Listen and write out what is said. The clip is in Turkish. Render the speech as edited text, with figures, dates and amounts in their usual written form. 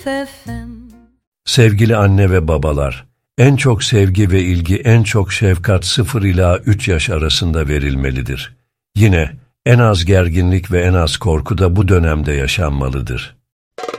FM. Sevgili anne ve babalar, en çok sevgi ve ilgi, en çok şefkat 0 ila 3 yaş arasında verilmelidir. Yine en az gerginlik ve en az korku da bu dönemde yaşanmalıdır.